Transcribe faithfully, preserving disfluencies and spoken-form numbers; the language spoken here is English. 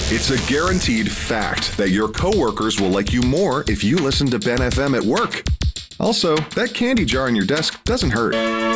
It's a guaranteed fact that your coworkers will like you more if you listen to Ben F M at work. Also, that candy jar on your desk doesn't hurt.